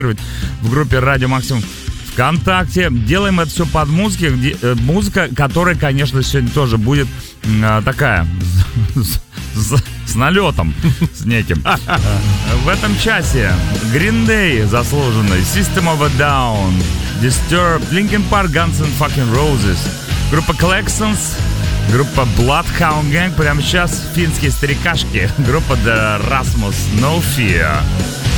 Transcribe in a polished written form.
в группе Радио Максимум ВКонтакте. Делаем это все под музыка, которая, конечно, сегодня тоже будет такая с налетом, с неким. В этом часе Green Day заслуженный, System of a Down, Disturbed, Linkin Park, Guns N' Fucking Roses, группа Collections, группа Bloodhound Gang. Прямо сейчас финские старикашки, группа The Rasmus, No Fear.